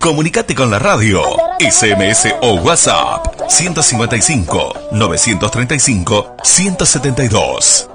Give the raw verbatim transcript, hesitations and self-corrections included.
Comunicate con la radio. S M S o WhatsApp ciento cincuenta y cinco, novecientos treinta y cinco, ciento setenta y dos.